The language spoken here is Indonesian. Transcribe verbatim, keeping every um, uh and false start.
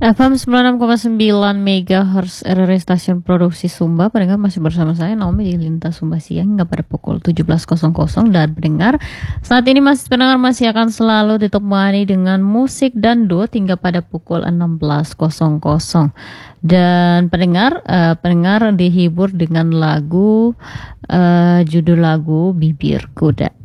F M sembilan puluh enam koma sembilan megahertz R R I Stasiun Produksi Sumba. Pendengar masih bersama saya Naomi di Lintas Sumba Siang hingga pada pukul tujuh belas dan pendengar saat ini masih pendengar masih akan selalu ditemani dengan musik dan dangdut hingga pada pukul enam belas. Dan pendengar uh, pendengar dihibur dengan lagu uh, judul lagu Bibir Kuda.